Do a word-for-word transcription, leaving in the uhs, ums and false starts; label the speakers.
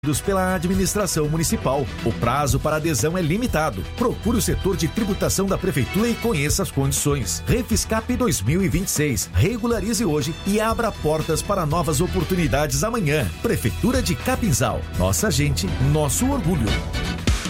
Speaker 1: pela administração municipal. O prazo para adesão é limitado. Procure o setor de tributação da Prefeitura e conheça as condições. Refiscap dois mil e vinte e seis. Regularize hoje e abra portas para novas oportunidades amanhã. Prefeitura de Capinzal. Nossa gente, nosso orgulho.